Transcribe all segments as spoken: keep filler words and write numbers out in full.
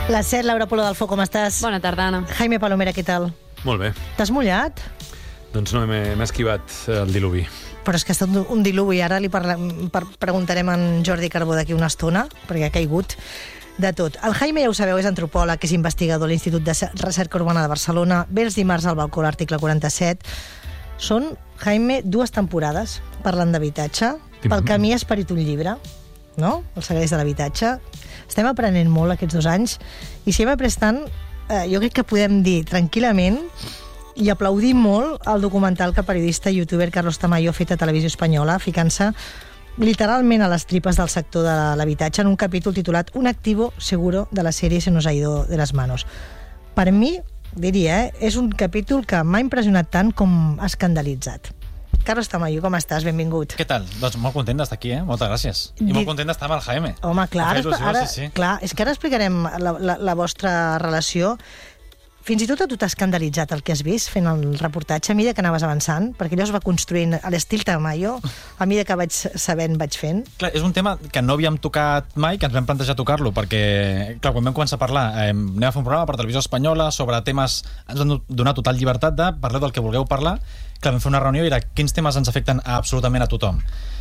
La set, Laura Polo del Foc, com estàs? Bona tarda, Anna. Jaime Palomera, què tal? Molt bé. T'has mullat? Doncs no, m'he esquivat el diluvi. Però és que ha estat un diluvi. Ara li parla, per, preguntarem a en Jordi Carbó d'aquí una estona, perquè ha caigut de tot. El Jaime, ja ho sabeu, és antropòleg, és investigador a l'Institut de Recerca Urbana de Barcelona. Ve els dimarts al balcó l'article quaranta-set. Són, Jaime, dues temporades parlant d'habitatge. Pel camí ha esperit un llibre, no? El Segrest de l'habitatge. Estem aprenent molt aquests dos anys i si hem après tant, eh, jo crec que podem dir tranquil·lament i aplaudir molt el documental que el periodista i youtuber Carlos Tamayo ha fet a Televisió Espanyola, ficant-se literalment a les tripes del sector de l'habitatge en un capítol titulat Un activo seguro de la sèrie Se nos ha ido de las manos. Per mi, diria, eh, és un capítol que m'ha impressionat tant com ha escandalitzat. Carlos Tamayo, com estàs? Benvingut. Què tal? Doncs molt content d'estar aquí, eh? Moltes gràcies. I Di... molt content d'estar amb el Jaime. Home, clar, ara, il·lusió, ara, sí, sí. clar, és que ara explicarem la, la, la vostra relació. Fins i tot a tu t'ha escandalitzat el que has vist fent el reportatge a mesura que anaves avançant, perquè allò es va construint a l'estil Tamayo, a mesura que vaig sabent, vaig fent. Clar, és un tema que no havíem tocat mai, que ens vam plantejar tocar-lo, perquè, clar, quan vam començar a parlar, eh, anem a fer un programa per Televisió Espanyola sobre temes, ens han donat total llibertat de parleu del que vulgueu parlar. Clar, vam fer una reunió i era quins temes ens afecten a absolutament a tothom.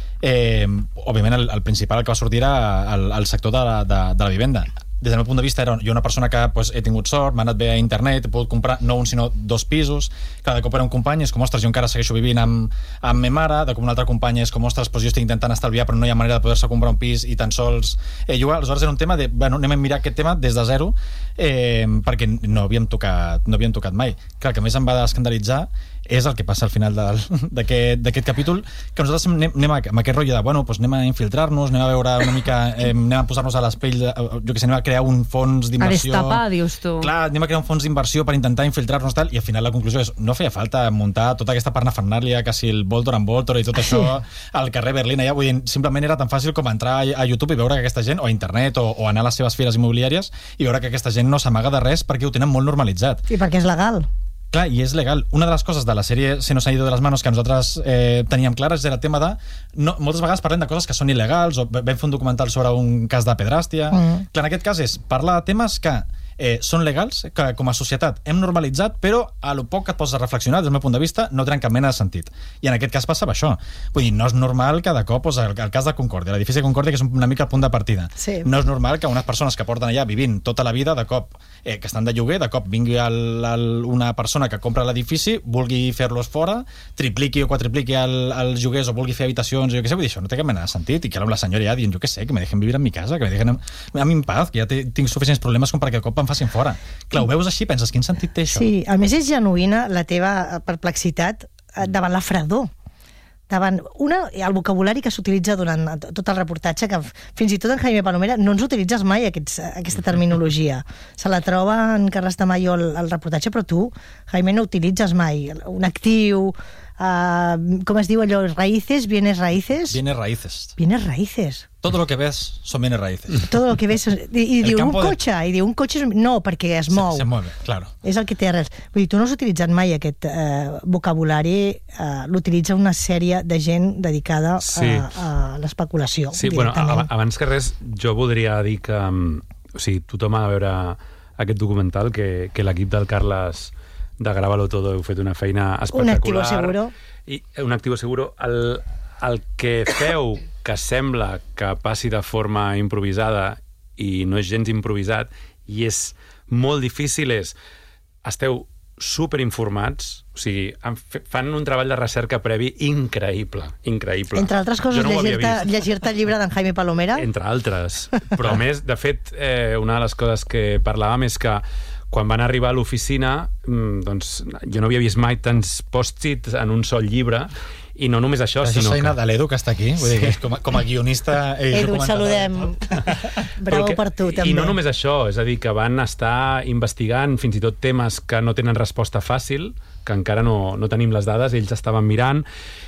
Eh, òbviament, el, el principal que va sortir era el, el sector de la, de, de la vivenda. Des del meu punt de vista, era jo una persona que pues, he tingut sort, m'ha anat bé a internet, he pogut comprar no un sinó dos pisos. Cada cop era un company, és com, ostres, jo encara segueixo vivint amb, amb ma mare, de com un altre company és com, ostres, pues, jo estic intentant estalviar però no hi ha manera de poder-se comprar un pis i tan sols eh, jugar. Aleshores era un tema de, bueno, anem a mirar aquest tema des de zero eh, perquè no havíem tocat, no havíem tocat mai. Clar, el que més em va escandalitzar és el que passa al final d'aquest capítol, que nosaltres anem, anem amb aquest rotllo de, bueno, doncs anem a infiltrar-nos, anem a veure una mica, eh, anem a posar-nos a l'espell, jo que sé, anem a crear un fons d'inversió. A destapar, dius tu. Clar, anem a crear un fons d'inversió per intentar infiltrar-nos tal, i al final la conclusió és, no feia falta muntar tota aquesta parnafernàlia, quasi el Voltor en Voltor i tot això al carrer Berlín allà, vull dir, simplement era tan fàcil com entrar a YouTube i veure que aquesta gent, o a internet, o, o anar a les seves fires immobiliàries, i veure que aquesta gent no s'amaga de res perquè ho tenen molt normalitzat. I perquè és legal. Clar, i és legal. Una de les coses de la sèrie Se nos ha ido de las manos que nosaltres eh, teníem clares era el tema de... No, moltes vegades parlem de coses que són il·legals, o vam fer un documental sobre un cas de pedràstia. Mm. Clar, en aquest cas és parlar de temes que eh, són legals, que com a societat hem normalitzat, però a lo poc que et poses a reflexionar, des del meu punt de vista, no tenen cap mena de sentit. I en aquest cas passava això. Vull dir, no és normal que de cop, doncs, el, el cas de Concòrdia, l'edifici de Concòrdia, que és una mica el punt de partida. Sí. No és normal que unes persones que porten allà vivint tota la vida, de cop, eh, que estan de lloguer, de cop vingui el, el, una persona que compra l'edifici, vulgui fer-los fora, tripliqui o quadripliqui el, els lloguers o vulgui fer habitacions, jo què sé, vull dir, això no té cap mena de sentit. I que la senyora ja dient, jo què sé, que me dejen vivir en mi casa, que me dejen a mi en paz, que ja tinc suficients problemes com perquè de cop em facin fora. Clar, ho veus així, penses, quin sentit té això? Sí, a més és genuïna la teva perplexitat davant la fredor. Davant una, el vocabulari que s'utilitza durant tot el reportatge, que fins i tot en Jaime Palomera no ens utilitzes mai aquests, aquesta terminologia. Se la troba en Carles Tamayo el, el reportatge, però tu, Jaime, no utilitzes mai un actiu, uh, com es diu allò, raíces, bienes raíces? Bienes raíces. Bienes raíces. Todo lo que ves son bienes raíces. Todo lo que ves... I, i diu un cotxe, de... i diu un cotxe... És... No, perquè es mou. Se, se mueve, claro. És el que té arrels. Vull dir, tu no has utilitzat mai aquest eh, vocabulari, eh, l'utilitza una sèrie de gent dedicada sí. a, a l'especulació. Sí, bueno, abans que res, jo voldria dir que o sigui, tothom ha de veure aquest documental, que, que l'equip del Carles de Grábalo Todo heu fet una feina espectacular. Un activo seguro. I, un activo seguro. El, el que feu, que sembla que passi de forma improvisada i no és gens improvisat i és molt difícil, és esteu superinformats, o sigui, fan un treball de recerca previ increïble, increïble. Entre altres coses, no llegir-te llegir el llibre d'en Jaime Palomera? Entre altres. Però a més, de fet, eh, una de les coses que parlàvem és que quan van arribar a l'oficina, doncs jo no havia vist mai tants post-its en un sol llibre. I no només això, això sinó que... Això és de l'Edu, que està aquí. Vull sí. dir que és com, a, com a guionista... Edu, et saludem. Bravo que... per tu, també. I no només això, és a dir, que van estar investigant fins i tot temes que no tenen resposta fàcil, que encara no, no tenim les dades, ells estaven mirant,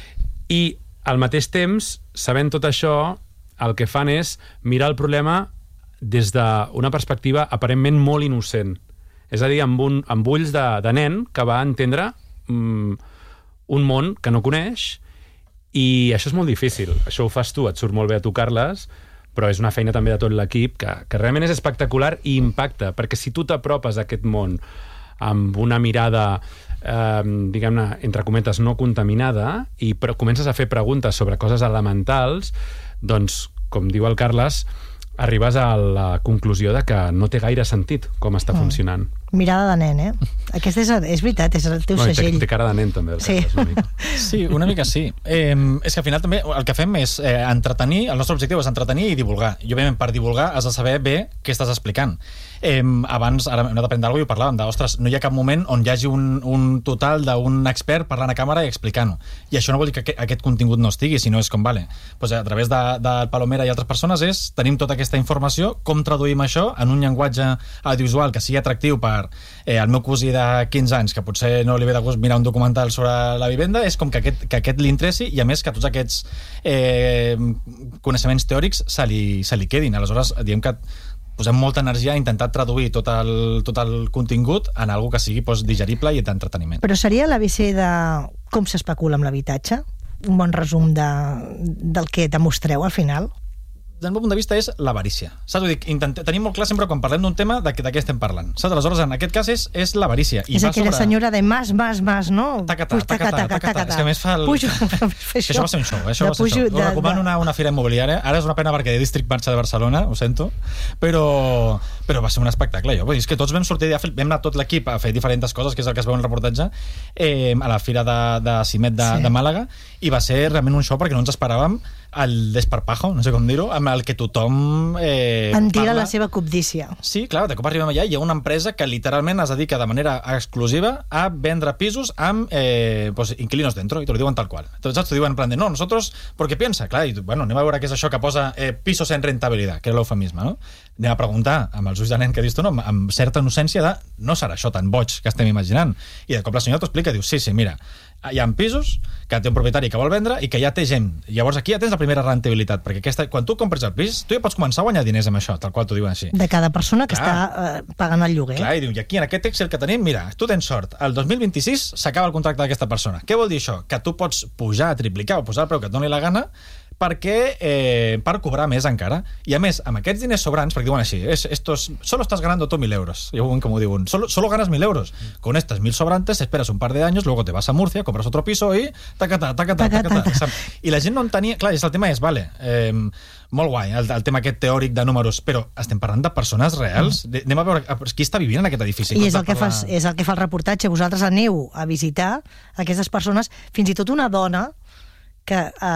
i al mateix temps, sabent tot això, el que fan és mirar el problema des d'una perspectiva aparentment molt innocent. És a dir, amb, un, amb ulls de, de nen que va entendre... Mm, un món que no coneix, i això és molt difícil. Això ho fas tu, et surt molt bé a tu, Carles, però és una feina també de tot l'equip que, que realment és espectacular i impacta, perquè si tu t'apropes a aquest món amb una mirada eh, diguem-ne, entre cometes, no contaminada, i però comences a fer preguntes sobre coses elementals, doncs, com diu el Carles, arribes a la conclusió de que no té gaire sentit com està funcionant. Mirada de nen, eh? Aquesta és, és veritat, és el teu Bueno, segell. té, té cara de nen, també. El Sí. Carles, una mica. Sí, una mica sí. Eh, és que al final també el que fem és eh, entretenir, el nostre objectiu és entretenir i divulgar. I òbviament per divulgar has de saber bé què estàs explicant. Eh, abans, ara hem anat a prendre alguna cosa i ho parlàvem de, ostres, no hi ha cap moment on hi hagi un, un total d'un expert parlant a càmera i explicant-ho. I això no vol dir que aquest contingut no estigui, sinó és com, vale, doncs a través de, de Palomera i altres persones és, tenim tota aquesta informació, com traduïm això en un llenguatge audiovisual que sigui atractiu per eh, el meu cosí de quinze anys, que potser no li ve de gust mirar un documental sobre la vivenda, és com que aquest, que aquest li interessi i a més que tots aquests eh, coneixements teòrics se li, se li quedin. Aleshores, diem que posem molta energia a intentar traduir tot el, tot el contingut en algo que sigui doncs, digerible i d'entreteniment. Però seria l'A B C de com s'especula amb l'habitatge? Un bon resum de, del que demostreu al final? Des del meu punt de vista és l'avarícia. Saps? Dic, intentem, tenim molt clar sempre quan parlem d'un tema de, de què estem parlant. Saps? Aleshores, en aquest cas és, és l'avarícia. És aquella sobre... senyora de mas, mas, mas, no? Tacatà, tacatà, tacatà. És que a més fa el... Pujo, això. això va ser un show. Eh? Això va ser pujo, un show. Us recomano de... una, una fira immobiliària. Ara és una pena perquè District marxa de Barcelona, ho sento, però, però va ser un espectacle. Jo. Vull dir, és que tots vam sortir, de, vam anar tot l'equip a fer diferents coses, que és el que es veu en el reportatge, eh, a la fira de, de Cimet de, sí. de Màlaga, i va ser realment un show perquè no ens esperàvem el desparpajo, no sé com dir-ho, amb el que tothom eh, en tira parla. La seva cobdícia. Sí, clar, de cop arribem allà i hi ha una empresa que literalment es dedica de manera exclusiva a vendre pisos amb eh, pues, inquilinos dentro, i te lo diuen tal qual. Entonces, te diuen en plan de, no, nosotros, porque piensa, clar, i bueno, anem a veure què és això que posa eh, pisos en rentabilitat, que és l'eufemisme, no? Anem a preguntar amb els ulls de nen que dius tu, no? amb, amb certa innocència de, no serà això tan boig que estem imaginant. I de cop la senyora t'ho explica, diu, sí, sí, mira, hi ha pisos que té un propietari que vol vendre i que ja té gent. Llavors aquí ja tens la primera rentabilitat, perquè aquesta, quan tu compres el pis, tu ja pots començar a guanyar diners amb això, tal qual t'ho diuen així. De cada persona que clar. està eh, pagant el lloguer. Clar, i diu, i aquí en aquest Excel que tenim, mira, tu tens sort, el dos mil vint-i-sis s'acaba el contracte d'aquesta persona. Què vol dir això? Que tu pots pujar, triplicar o posar el preu que et doni la gana perquè eh, per cobrar més encara. I a més, amb aquests diners sobrants, perquè diuen així, es, estos, solo estás ganando tú mil euros. I com ho diuen, solo, solo ganas mil euros. Con estos mil sobrantes esperas un par de años, luego te vas a Murcia, compras otro piso i tacatà, tacatà, tacatà. I la gent no en tenia... Clar, és el tema és, vale, eh, molt guai, el, el tema aquest teòric de números, però estem parlant de persones reals. Mm. Anem a veure qui està vivint en aquest edifici. I és el, que fa, és el que fa el reportatge. Vosaltres aneu a visitar aquestes persones, fins i tot una dona que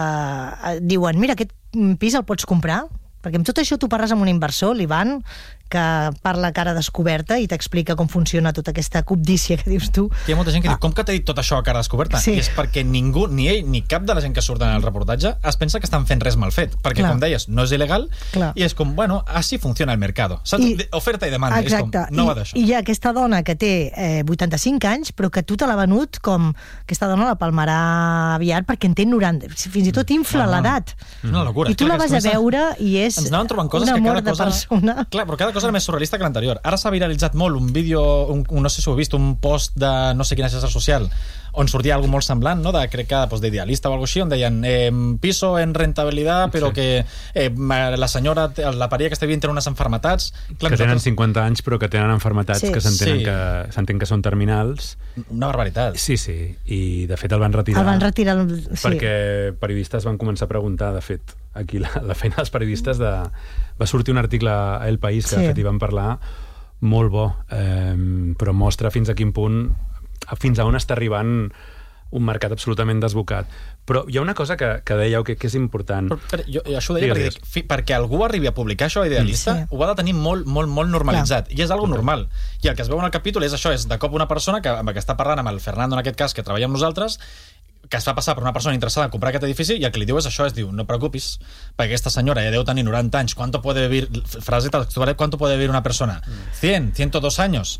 eh, diuen, mira, aquest pis el pots comprar? Perquè amb tot això tu parles amb un inversor, l'Ivan, que parla cara descoberta i t'explica com funciona tota aquesta cobdícia que dius tu. Hi ha molta gent que ah. diu, com que t'ha dit tot això a cara descoberta? Sí. I és perquè ningú, ni ell, ni cap de la gent que surt en el reportatge es pensa que estan fent res mal fet, perquè clar. Com deies, no és il·legal. Clar. I és com, bueno, així funciona el mercado. I, oferta i demanda. Exacte. És com, no va d'això. I hi ha aquesta dona que té eh, vuitanta-cinc anys, però que tu te l'ha venut com aquesta dona la palmarà aviat perquè en té noranta. Fins i tot infla no, no. l'edat. És una locura. I tu la vas a veure i és ens anaven trobant coses un amor que cada cosa... de persona. Clar, però cada cosa era més surrealista que l'anterior. Ara s'ha viralitzat molt un vídeo, un, un, no sé si ho heu vist, un post de no sé quina xarxa social on sortia algo molt semblant, no? de, crec que pues, d'Idealista o alguna així, on deien eh, piso en rentabilitat, però sí. que eh, la senyora, la parella que està vivint té unes enfermetats... Clar, que tenen cinquanta anys però que tenen enfermetats sí. que s'entenen sí. que, s'entén que són terminals. Una barbaritat. Sí, sí, i de fet el van retirar. El van retirar, sí. Perquè periodistes van començar a preguntar, de fet, aquí la, la feina dels periodistes de... va sortir un article a El País que sí. de fet hi van parlar, molt bo, eh, però mostra fins a quin punt, fins a on està arribant un mercat absolutament desbocat. Però hi ha una cosa que, que dèieu que, que és important. Però, però, jo, això ho deia perquè, dic, fi, perquè algú arribi a publicar això a Idealista, sí. ho ha de tenir molt, molt, molt normalitzat. Clar. I és algo normal. I el que es veu en el capítol és això, és de cop una persona que, que està parlant amb el Fernando, en aquest cas, que treballa amb nosaltres, que es fa passar per una persona interessada en comprar aquest edifici i el que li diu és això, es diu, no preocupis, perquè aquesta senyora ja deu tenir noranta anys, ¿cuánto puede vivir, frase textual, ¿cuánto puede vivir una persona? cent, ciento dos años.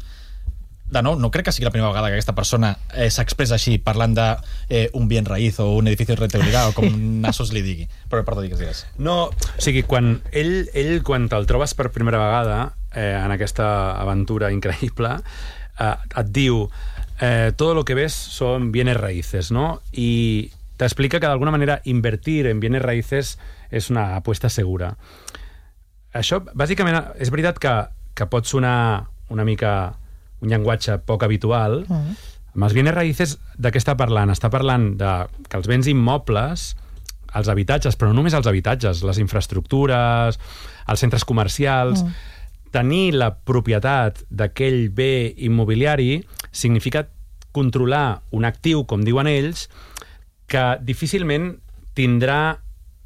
De nou, no crec que sigui la primera vegada que aquesta persona eh, s'expressa així, parlant de eh, un bien raíz o un edifici de rentabilitat o com Nassos li digui. Però, perdó, digues, digues. No, o sigui, quan ell, ell quan te'l trobes per primera vegada eh, en aquesta aventura increïble, eh, et diu eh, todo lo que ves son bienes raíces, ¿no? Y te explica que de alguna manera invertir en bienes raíces es una apuesta segura. això, bàsicament, és veritat que, que pot sonar una mica un llenguatge poc habitual. Mm. Amb els bienes raïces, de què està parlant? Està parlant de que els béns immobles, els habitatges, però no només els habitatges, les infraestructures, els centres comercials... Mm. Tenir la propietat d'aquell bé immobiliari significa controlar un actiu, com diuen ells, que difícilment tindrà...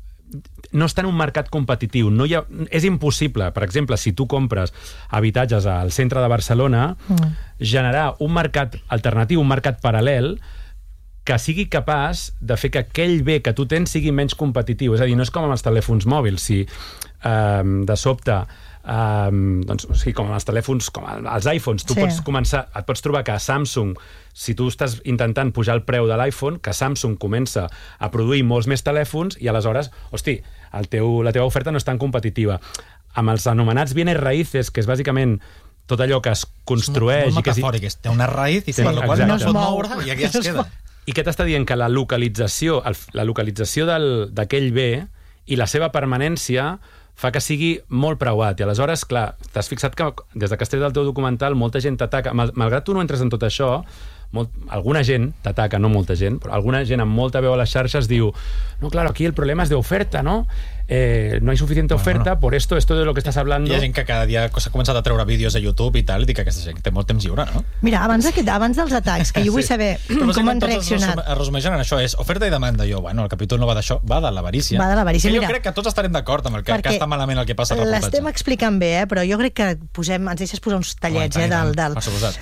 no està en un mercat competitiu. No hi ha... És impossible, per exemple, si tu compres habitatges al centre de Barcelona, mm. generar un mercat alternatiu, un mercat paral·lel, que sigui capaç de fer que aquell bé que tu tens sigui menys competitiu. És a dir, no és com amb els telèfons mòbils. Si eh, de sobte... Um, doncs, o sigui, com els telèfons, com els iPhones, tu sí. pots començar, et pots trobar que Samsung, si tu estàs intentant pujar el preu de l'iPhone, que Samsung comença a produir molts més telèfons i aleshores, hosti, el teu, la teva oferta no és tan competitiva. Amb els anomenats bienes raïces, que és bàsicament tot allò que es construeix... És molt metafòric, és, té una raïz i sí, per la qual no es pot moure i aquí es queda. I què t'està dient? Que la localització, el, la localització d'aquell bé i la seva permanència fa que sigui molt preuat. I aleshores, clar, t'has fixat que des de que has tret el teu documental molta gent t'ataca. Mal, malgrat tu no entres en tot això, molt, alguna gent t'ataca, no molta gent, però alguna gent amb molta veu a les xarxes diu no, claro, aquí el problema es de oferta, ¿no? Eh, no hay suficiente oferta, bueno, no. por esto, esto de lo que estás hablando... Hi ha gent que cada dia s'ha començat a treure vídeos a YouTube i tal, i dic que aquesta gent té molt temps lliure, no? Mira, abans, aquest, abans dels atacs, que jo vull saber sí. com han reaccionat. Es resumeixen en això, és oferta i demanda. Jo, bueno, el capítol no va d'això, va de l'avarícia. Va de l'avarícia, mira. Jo crec que tots estarem d'acord amb el que, que està malament el que passa al reportatge. L'estem explicant bé, eh? Però jo crec que posem, ens deixes posar uns tallets, oh, eh, del... del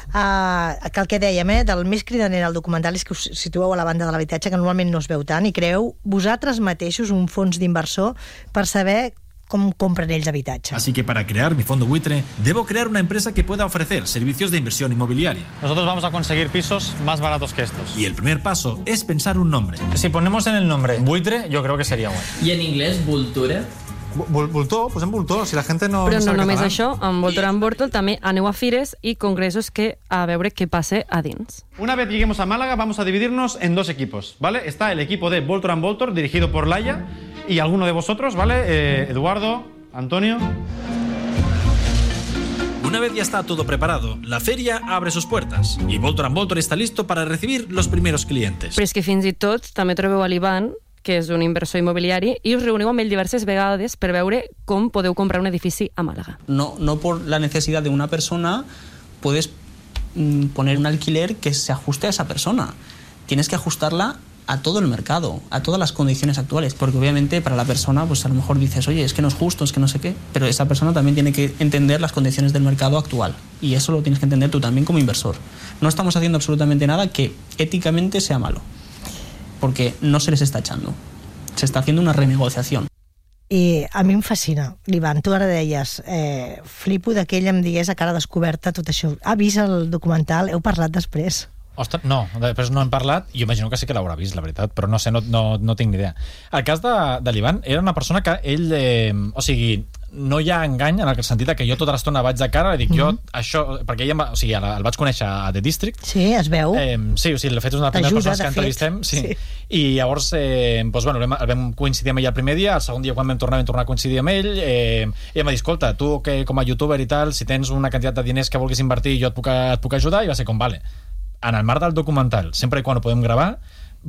uh, que el que dèiem, eh, del més cridaner al documental és que us situeu a la banda de l'habitatge, que normalment no es veu tant, i creeu vosaltres mateixos un fons d'inversor per saber cómo compran ellos habitatge. Así que para crear mi fondo buitre, debo crear una empresa que pueda ofrecer servicios de inversión inmobiliaria. Nosotros vamos a conseguir pisos más baratos que estos. Y el primer paso es pensar un nombre. Si ponemos en el nombre buitre, yo creo que sería bueno. ¿Y en inglés, vulture? Voltor, posem Voltor, si la gent no... Però no, no només català. això, amb Voltor and Voltor també aneu a fires i congressos que a veure què passa a dins. Una vez lleguemos a Málaga, vamos a dividirnos en dos equipos, ¿vale? Está el equipo de Voltor and Voltor, dirigido por Laia, y alguno de vosotros, ¿vale? Eh, Eduardo, Antonio... Una vez ya está todo preparado, la feria abre sus puertas y Voltor and Voltor está listo para recibir los primeros clientes. Però és que fins i tot també trobeu a l'Ivan, que és un inversor immobiliari, i us reuniu amb ell diverses vegades per veure com podeu comprar un edifici a Màlaga. No, no por la necesidad de una persona puedes mm, poner un alquiler que se ajuste a esa persona. Tienes que ajustarla a todo el mercado, a todas las condiciones actuales, porque obviamente para la persona pues a lo mejor dices, oye, es que no es justo, es que no sé qué, pero esa persona también tiene que entender las condiciones del mercado actual, y eso lo tienes que entender tú también como inversor. No estamos haciendo absolutamente nada que éticamente sea malo, porque no se les está echando, se está haciendo una renegociación. I a mi em fascina, l'Ivan, tu ara deies, eh, flipo que ell em digués a cara descoberta tot això. Ha vist el documental? Heu parlat després? Ostres, no, després no hem parlat, i imagino que sí que l'haurà vist, la veritat, però no sé, no, no, no tinc ni idea. El cas de, de l'Ivan era una persona que ell, eh, o sigui, no hi ha engany en el sentit que jo tota l'estona vaig de cara i dic, mm-hmm. jo, això, perquè ell, o sigui, el vaig conèixer a The District. Sí, es veu. Eh, sí, o sigui, de fet és una de les primeres persones que entrevistem. Sí. sí. I llavors, eh, doncs, bueno, vam, vam coincidir amb ell el primer dia, el segon dia quan vam tornar, vam tornar a coincidir amb ell, eh, i em va dir, escolta, tu que com a youtuber i tal, si tens una quantitat de diners que vulguis invertir, jo et puc, et puc ajudar, i va ser com, vale. En el marc del documental, sempre i quan ho podem gravar,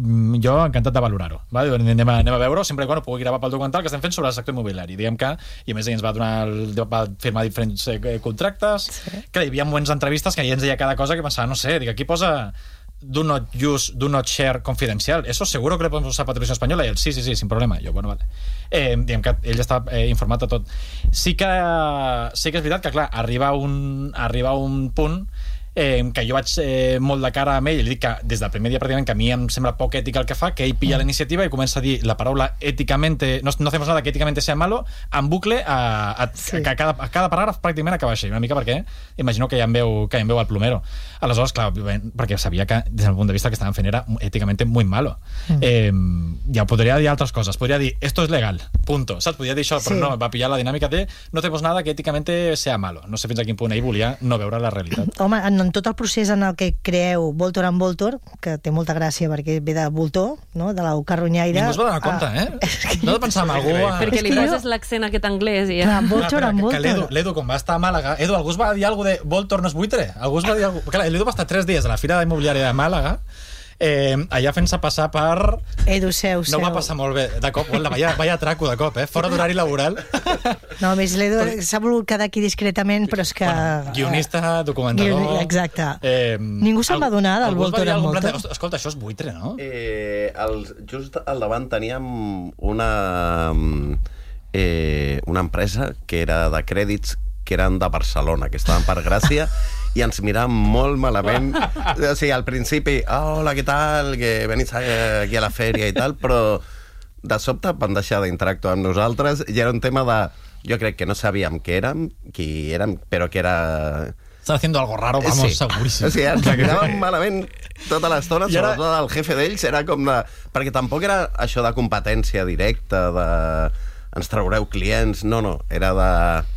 jo encantat de valorar-ho, vale? anem, a, anem a veure-ho sempre i quan ho pugui gravar pel documental que estem fent sobre el sector immobiliari, diguem que, i a més ell ens va donar el, va firmar diferents eh, contractes, sí. que hi havia moments d'entrevistes que ell ens deia cada cosa que pensava, no sé, dic, aquí posa do not use, do not share confidencial, eso seguro que le podemos usar para Televisión Española, i ell, sí, sí, sí, sin problema, jo, bueno, vale eh, diguem que ell ja està eh, informat de tot. Sí que, sí que és veritat que, clar, arriba un, arriba un punt Eh, que jo vaig eh, molt de cara amb ell i li dic que des del primer dia pràcticament que a mi em sembla poc ètic el que fa, que ell pilla la iniciativa i comença a dir la paraula éticamente, no, no hacemos nada que éticamente sea malo, en bucle a, a, sí. a, a, cada, a cada paràgraf pràcticament acaba així, una mica perquè imagino que ja em veu, que ja em veu el plomero. Aleshores, clar, perquè sabia que des del punt de vista que estaven fent era éticamente muy malo. Mm. Eh, ja podria dir altres coses, podria dir esto es legal, punto, saps? Podria dir això, però sí. no, va pillar la dinàmica de no tenemos nada que éticamente sea malo. No sé fins a quin punt ell volia no veure la realitat. Home, no durant tot el procés en el que creeu Voltor and Voltor, que té molta gràcia perquè ve de voltor, no? De la carronyaire... Ningú es va donar compte, eh? No de pensar en algú... Perquè li que poses jo- l'accent aquest anglès i ja... Clar, Voltor and Que l'Edu, Voltor. l'Edu, quan va estar a Màlaga... Edu, algú es va dir alguna de Voltor no és buitre? Algú es va dir alguna... Clar, l'Edu va estar tres dies a la Fira Immobiliària de Màlaga, eh, allà fent-se passar per... Edu, seu, seu. No va passar molt bé. De cop, hola, vaya, vaya traco de cop, eh? Fora d'horari laboral. No, a més, l'Edu s'ha volgut quedar aquí discretament, però és que... Bueno, guionista, documentador... Guion- Exacte. Eh, Ningú se'n va adonar del algú es va Voltor dir and algun plat de, Voltor. "Ostres, escolta, això és buitre, no? Eh, el, just al davant teníem una, eh, una empresa que era de crèdits que eren de Barcelona, que estaven per Gràcia, i ens miraven molt malament. O sigui, al principi, oh, hola, què tal, que venís aquí a la fèria i tal, però de sobte van deixar d'interactuar amb nosaltres i era un tema de... Jo crec que no sabíem què érem, qui érem, però que era... Estava haciendo algo raro, vamos, Sí. seguríssim. O sigui, ens miraven malament tota l'estona, I ara- sobretot el jefe d'ells era com de... Perquè tampoc era això de competència directa, de... ens traureu clients, no, no, era de...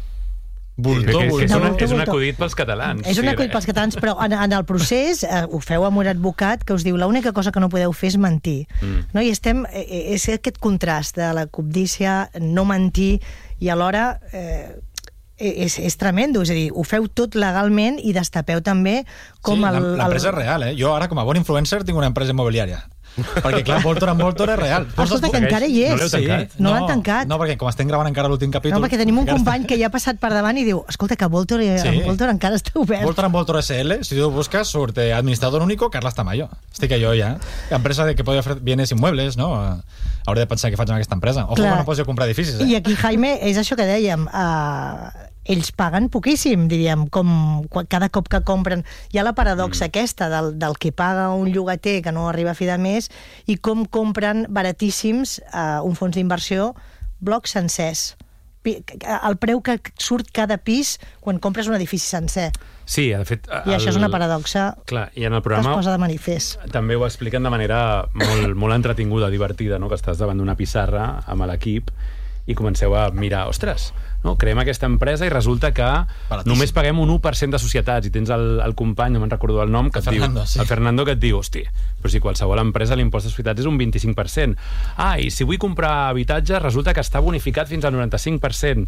Voltor, Que, que, que és, No, una, voltor, és un voltor. acudit pels catalans. És un Sí, acudit pels catalans, però en, en el procés eh, ho feu amb un advocat que us diu l'única cosa que no podeu fer és mentir. Mm. No? I estem, eh, és aquest contrast de la cobdícia, no mentir, i alhora eh, és, és tremendo, és a dir, ho feu tot legalment i destapeu també com sí, el... l'empresa és real, eh? Jo ara, com a bon influencer, tinc una empresa immobiliària. Perquè, clar, Voltor and Voltor és real. Escolta, que encara hi No és. l'heu tancat? No l'han tancat. No, perquè com estem gravant encara l'últim capítol... No, perquè tenim un encara company que ja ha passat per davant i diu, escolta, que Voltor, Sí. sí. Voltor encara està obert. Voltor and Voltor S L, si tú buscas, surt eh, administrador único, Carles Tamayo. Estic jo ja. Empresa de que puede ofrecer bienes inmuebles, no? Hauré de pensar què faig amb aquesta empresa. Ojo, Clar. que no pots jo comprar edificis, eh? I aquí, Jaime, és això que dèiem, uh, ells paguen poquíssim, diríem, com quan- cada cop que compren. Hi ha la paradoxa mm. aquesta del, del que paga un llogater que no arriba a fi de mes i com compren baratíssims uh, un fons d'inversió blocs sencers. Pi- El preu que surt cada pis quan compres un edifici sencer. Sí, de fet... I això és una paradoxa Clar, i en el que es programa posa de manifest. també ho expliquen de manera molt, molt entretinguda, divertida, no? Que estàs davant d'una pissarra amb l'equip i comenceu a mirar, ostres, no? Creem aquesta empresa i resulta que Baratíssim. només paguem un u per cent de societats i tens el, el company, no me'n recordo el nom, que El et Fernando, diu, sí. el Fernando, que et diu, hosti, però si qualsevol empresa l'impost de societats és un vint-i-cinc per cent. Ah, i si vull comprar habitatge resulta que està bonificat fins al noranta-cinc per cent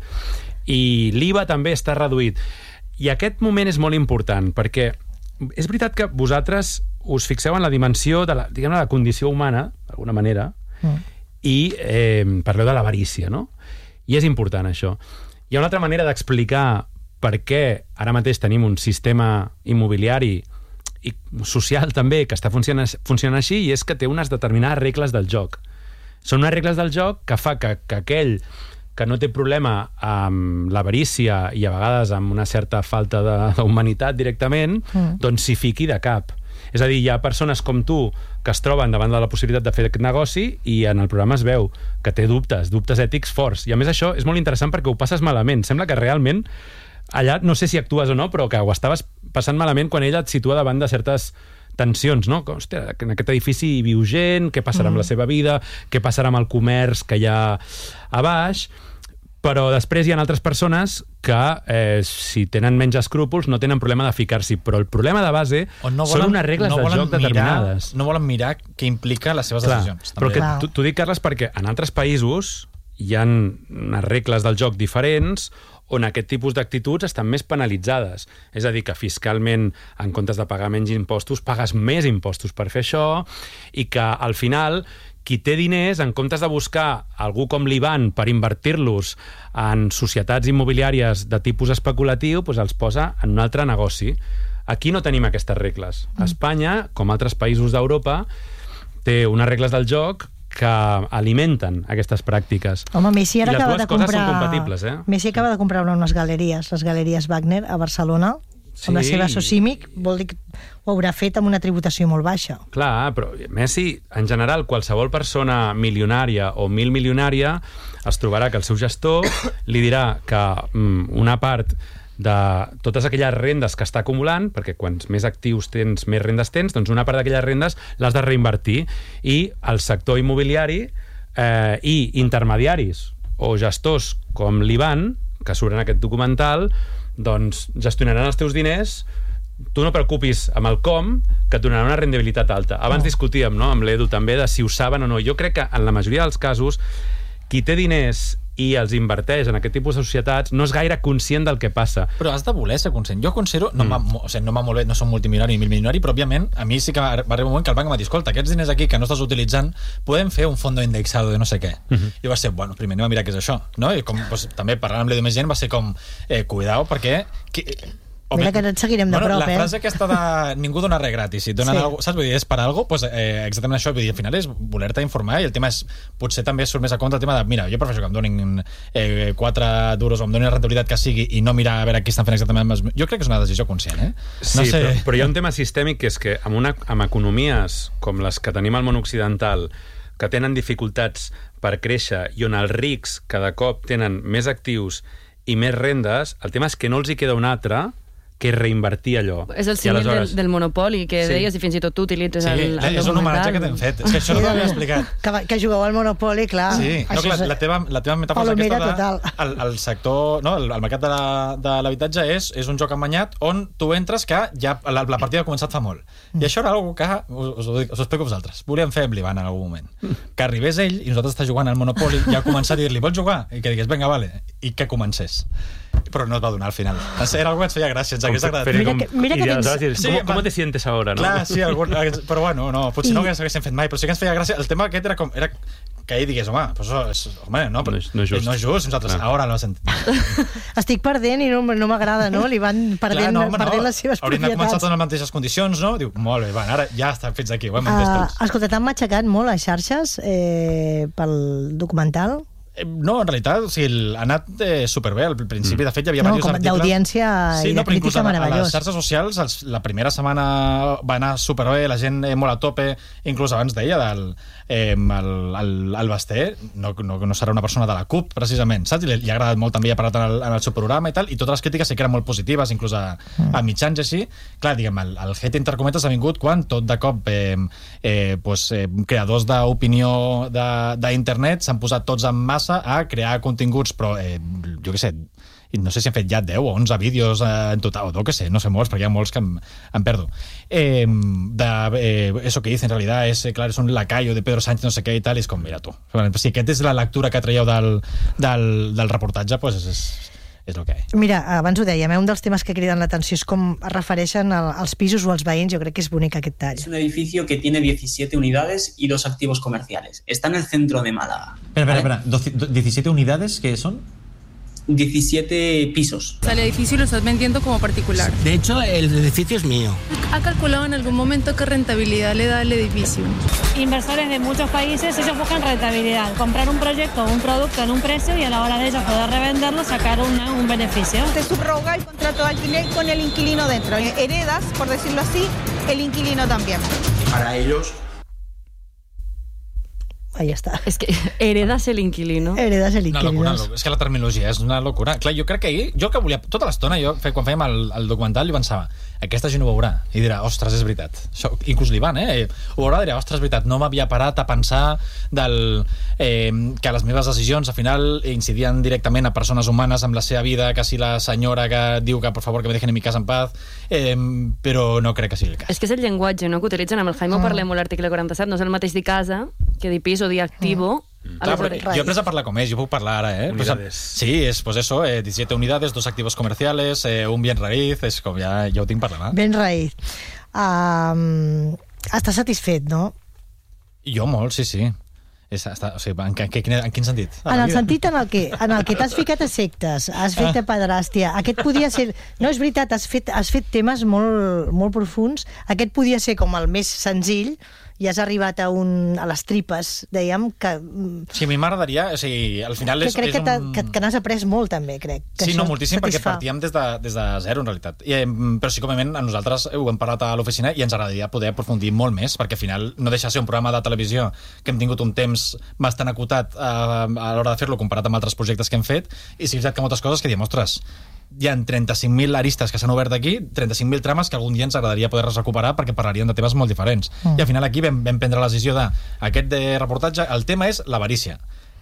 i l'I V A també està reduït. I aquest moment és molt important perquè és veritat que vosaltres us fixeu en la dimensió de la, diguem, la condició humana, d'alguna manera, mm. i eh, parleu de l'avarícia, no? I és important això. Hi ha una altra manera d'explicar per què ara mateix tenim un sistema immobiliari i social també que està funcionant, funcionant així, i és que té unes determinades regles del joc. Són unes regles del joc que fa que, que aquell que no té problema amb l'avarícia i a vegades amb una certa falta d'humanitat directament, mm. doncs s'hi fiqui de cap. És a dir, hi ha persones com tu que es troben davant de la possibilitat de fer aquest negoci i en el programa es veu que té dubtes, dubtes ètics forts. I a més això és molt interessant perquè ho passes malament. Sembla que realment allà, no sé si actues o no, però que ho estaves passant malament quan ella et situa davant de certes tensions, no? Que, hòstia, en aquest edifici hi viu gent, què passarà mm. amb la seva vida, què passarà amb el comerç que hi ha a baix, però després hi ha altres persones que, eh, si tenen menys escrúpols, no tenen problema de ficar-s'hi, però el problema de base no volen, són unes regles no del joc mirar, determinades. No volen mirar què implica les seves Clar, decisions. però També. que t'ho dic, Carles, perquè en altres països hi ha unes regles del joc diferents on aquest tipus d'actituds estan més penalitzades. És a dir, que fiscalment, en comptes de pagar menys impostos, pagues més impostos per fer això, i que al final qui té diners, en comptes de buscar algú com l'Ivan per invertir-los en societats immobiliàries de tipus especulatiu, doncs els posa en un altre negoci. Aquí no tenim aquestes regles. Mm. Espanya, com altres països d'Europa, té unes regles del joc que alimenten aquestes pràctiques. Home, Messi ara I les acaba dues de coses comprar... són compatibles, eh? Messi acaba de comprar unes galeries, les galeries Wagner, a Barcelona, sí. amb la seva Socimic, vol dir que ho haurà fet amb una tributació molt baixa. Clar, però Messi, en general, qualsevol persona milionària o mil milionària es trobarà que el seu gestor li dirà que mm, una part de totes aquelles rendes que està acumulant, perquè quants més actius tens, més rendes tens, doncs una part d'aquelles rendes l'has de reinvertir, i el sector immobiliari eh, i intermediaris o gestors com l'Ivan, que surt en aquest documental, doncs gestionaran els teus diners tu no preocupis amb el com, que et donarà una rendibilitat alta. Abans oh. discutíem, no?, amb l'Edu també, de si ho saben o no. Jo crec que en la majoria dels casos qui té diners i els inverteix en aquest tipus de societats no és gaire conscient del que passa. Però has de voler ser conscient. Jo considero, no, mm. va, o sigui, no m'ha molt bé, no som multimilionari ni milmilionari, però òbviament a mi sí que va arribar un moment que el banc m'ha dit, escolta, aquests diners aquí que no estàs utilitzant podem fer un fondo indexado de no sé què. Mm -hmm. I va ser, bueno, primer anem a mirar què és això, no? I com, doncs, també parlant amb l'Edu més gent va ser com, eh, cuidao, perquè... Que, Mira que et seguirem de bueno, prop, la eh? La frase aquesta de ningú dona res gratis, si et donen sí. algo, saps? Vull dir, és per algo, pues, eh, exactament això, vull dir, al final és voler-te informar i el tema és, potser també surt més a compte el tema de, mira, jo prefereixo que em donin eh, quatre duros o em donin la rentabilitat que sigui i no mirar a veure qui estan fent exactament els... Jo crec que és una decisió conscient, eh? No sí, sé... però, però hi ha un tema sistèmic que és que amb, una, amb economies com les que tenim al món occidental, que tenen dificultats per créixer i on els rics cada cop tenen més actius i més rendes, el tema és que no els hi queda un altre que reinvertir allò. És el símil aleshores... del, del monopoli, que sí. deies, i fins i tot tu utilitzes sí, el, el documental. És un homenatge que t'hem fet. És que això no t'ho havia explicat. Que, que jugueu al monopoli, clar. Sí, no, clar, la, teva, la teva metàfora és aquesta de, el, el sector, no, el, el mercat de, la, de l'habitatge és, és un joc emanyat on tu entres que ja la, la partida ha començat fa molt. Mm. I això era una cosa que, us, us, us ho explico a vosaltres, volíem fer amb l'Ivan en algun moment. Que arribés ell i nosaltres està jugant al monopoli i ja començar a dir-li, vols jugar? I que digués, vinga, vale. I que comencés. Però no es va donar al final. Era algo que ens feia gràcia, ens hagués agradat. Mira que, mira que tens... Dir, sí, com, com te sientes ahora, no? Clar, sí, algun, però bueno, no, potser I... no ho haguéssim fet mai, però sí que ens feia gràcia. El tema aquest era com... Era que ell digués, home, pues això és, home no, però, no, és, no és just. No és just, nosaltres ah. ara no ho sentim. Estic perdent i no, no m'agrada, no? Li van perdent, Clar, no, home, perdent no. les seves Hauríem propietats. Hauríem de començar en les mateixes condicions, no? Diu, molt bé, van, ara ja està, fins aquí, ho hem entès uh, tots. Escolta, t'han matxacat molt les xarxes eh, pel documental? No, en realitat, o sigui, ha anat eh, superbé. Al principi, de fet, hi havia no, diversos articles... d'audiència sí, i no, de crítica meravellós. A les xarxes socials, els, la primera setmana va anar superbé, la gent eh, molt a tope, inclús abans deia, del, eh, el, el, el Basté, no, no, no serà una persona de la CUP, precisament, saps? I li ha agradat molt, també ha parlat en el, en el seu programa i tal, i totes les crítiques sí que eren molt positives, inclús a, a mitjans i així. Clar, diguem, el, el hate entre cometes ha vingut quan tot de cop eh, eh, pues, eh, creadors d'opinió d'internet s'han posat tots en massa a crear continguts, però eh, jo què sé, no sé si han fet ja deu o onze vídeos eh, en total, o no, que sé, no sé molts, perquè hi ha molts que em, em perdo. Eh, de, eh, eso que dice en realidad es, eh, claro, es un lacayo de Pedro Sánchez, no sé què i tal, i és com, mira tu. Si aquesta és la lectura que traieu del, del, del reportatge, pues és, és, és el que hi ha. Mira, abans ho dèiem, eh? Un dels temes que criden l'atenció és com es refereixen als pisos o als veïns. Jo crec que és bonic aquest tall. Es un edificio que tiene diecisiete unidades y dos activos comerciales. Está en el centro de Málaga. Espera, espera, espera. ¿diecisiete unidades qué son? diecisiete pisos. O sea, el edificio lo estás vendiendo como particular. De hecho, el edificio es mío. ¿Ha calculado en algún momento qué rentabilidad le da el edificio? Inversores de muchos países, ellos buscan rentabilidad, comprar un proyecto o un producto en un precio y a la hora de ellos poder revenderlo, sacar una, un beneficio. Se subroga el contrato de alquiler con el inquilino dentro. Heredas, por decirlo así, el inquilino también. Para ellos... Ahí està. És que heredas el inquilino. Heredas el inquilino. Una locura, és que la terminologia és una locura. Clar, jo crec que ahir, jo que volia, tota l'estona, jo, quan fèiem el, el documental, jo pensava, aquesta gent ho veurà, i dirà, ostres, és veritat. Això, inclús l'Ivan, eh? Ho veurà i dirà, ostres, és veritat, no m'havia parat a pensar del, eh, que les meves decisions, al final, incidien directament a persones humanes amb la seva vida, quasi la senyora que diu que, por favor, que me dejen en mi casa en paz, eh, però no crec que sigui el cas. És que és el llenguatge, no?, que utilitzen. Amb el Jaime ah. parlem molt l'article quaranta-set, no és el mateix dir casa que dir pis o dir activo. Mm. Clar, però jo he après a parlar com és, jo puc parlar ara, eh? Unidades. Sí, és pues eso, eh, diecisiete unidades, dos activos comerciales, eh, un bien raíz, és com ja, ja ho tinc parlant. Eh? Bien raíz. Um, estàs satisfet, no? Jo molt, sí, sí. És, està, o sigui, en, en, en quin sentit? En el sentit en el que, en el que t'has ficat a sectes, has fet a pederàstia. Aquest podia ser... No, és veritat, has fet, has fet temes molt, molt profuns. Aquest podia ser com el més senzill, i has arribat a, un, a les tripes, dèiem, que... Sí, a mi m'agradaria, o sigui, al final que és... Crec és que, un... que, que n'has après molt, també, crec. Que sí, no, moltíssim, satisfà. Perquè partíem des de, des de zero, en realitat. I, però sí, com a a nosaltres ho hem parlat a l'oficina i ens agradaria poder aprofundir molt més, perquè al final no deixa de ser un programa de televisió que hem tingut un temps bastant acotat a, a l'hora de fer-lo comparat amb altres projectes que hem fet, i sí, és veritat que moltes coses que diem, ostres, hi ha trenta-cinc mil aristes que s'han obert aquí, trenta-cinc mil trames que algun dia ens agradaria poder recuperar perquè parlarien de temes molt diferents. Mm. I al final aquí vam, vam prendre la decisió de aquest de reportatge, el tema és l'avarícia.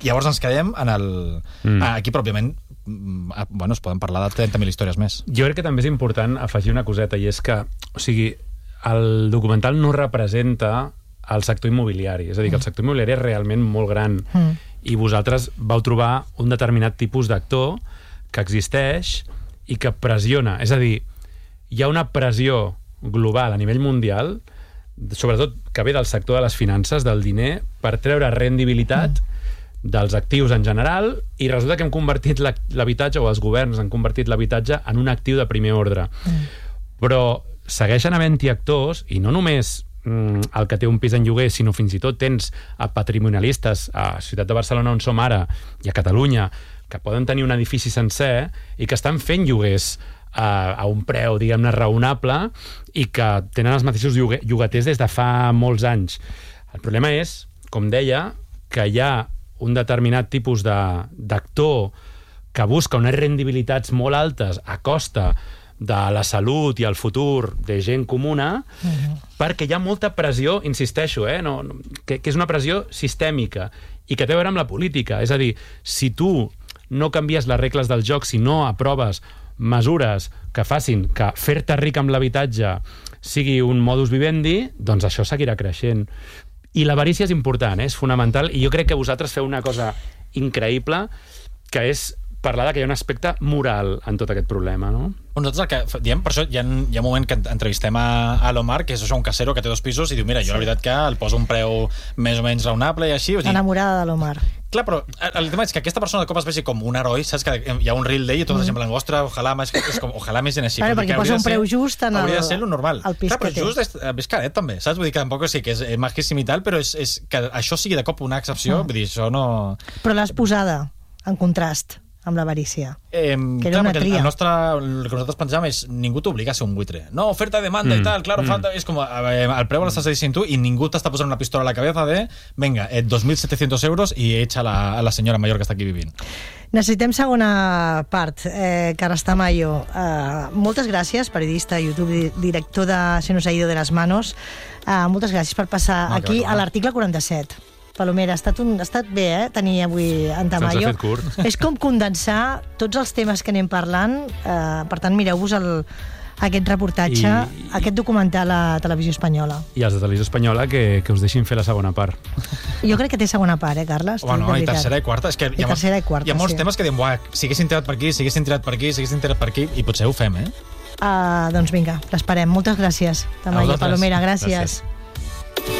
Llavors ens quedem en el... Mm. Aquí, pròpiament, bueno, es poden parlar de trenta mil històries més. Jo crec que també és important afegir una coseta, i és que, o sigui, el documental no representa el sector immobiliari, és a dir, que el sector immobiliari és realment molt gran, mm. i vosaltres vau trobar un determinat tipus d'actor que existeix i que pressiona. És a dir, hi ha una pressió global a nivell mundial, sobretot que ve del sector de les finances, del diner, per treure rendibilitat mm. dels actius en general, i resulta que hem convertit l'habitatge, o els governs han convertit l'habitatge en un actiu de primer ordre. Mm. Però segueixen havent-hi actors, i no només mm, el que té un pis en lloguer, sinó fins i tot tens a patrimonialistes a Ciutat de Barcelona, on som ara, i a Catalunya, que poden tenir un edifici sencer i que estan fent lloguers a, a un preu, diguem-ne, raonable, i que tenen els mateixos llogaters des de fa molts anys. El problema és, com deia, que hi ha un determinat tipus d'actor que busca unes rendibilitats molt altes a costa de la salut i el futur de gent comuna, uh-huh. perquè hi ha molta pressió, insisteixo, eh, no, no, que, que és una pressió sistèmica i que té a veure amb la política. És a dir, si tu no canvies les regles del joc, si no aproves mesures que facin que fer-te ric amb l'habitatge sigui un modus vivendi, doncs això seguirà creixent. I l'avarícia és important, eh? És fonamental, i jo crec que vosaltres feu una cosa increïble, que és parlar de que hi ha un aspecte moral en tot aquest problema, no? Nosaltres el que diem, per això hi ha, hi ha un moment que entrevistem a, a l'Omar, que és això, un casero que té dos pisos, i diu, mira, jo sí. la veritat que el poso un preu més o menys raonable i així. Enamorada de l'Omar. Clar, però el tema és que aquesta persona de cop es vegi com un heroi, saps que hi ha un reel d'ell i tota la gent en ostres, ojalà més, és com, ojalà més gent així. Claro, perquè posa un preu just en el... Hauria de ser lo normal. El pis clar, però que té. just és, és caret també, saps? Vull dir que tampoc sí que és majíssim i tal, però és, és que això sigui de cop una excepció, mm. vull dir, això no... Però l'has posada en contrast amb l'avarícia. Eh, que era clar, una tria. El, nostre, el que nosaltres pensàvem és ningú t'obliga a ser un buitre. No, oferta i demanda mm. i tal, claro, mm. falta, és com eh, el preu l'estàs dient tu i ningú t'està posant una pistola a la cabeza de venga, eh, dos mil setecientos euros i echa la, a la senyora major que està aquí vivint. Necessitem segona part. Eh, Carles Tamayo, eh, moltes gràcies, periodista, YouTube, director de Se nos ha ido de las manos. Eh, moltes gràcies per passar no, aquí a l'article quaranta-set. Palomera, ha estat, un, ha estat bé, eh, tenir avui en Tamayo. Se'ns ha fet curt. És com condensar tots els temes que anem parlant. Eh, per tant, mireu-vos el, aquest reportatge, I, aquest documental a Televisió Espanyola. I els de Televisió Espanyola que, que us deixin fer la segona part. Jo crec que té segona part, eh, Carles? Home, no, i tercera i quarta. És que hi ha, tercera i quarta, hi ha molts sí. temes que diem, buah, si haguessin tirat per aquí, si haguessin tirat per aquí, si haguessin tirat per aquí, i potser ho fem, eh? Uh, doncs vinga, l'esperem. Moltes gràcies, Tamayo. Palomera, gràcies. gràcies.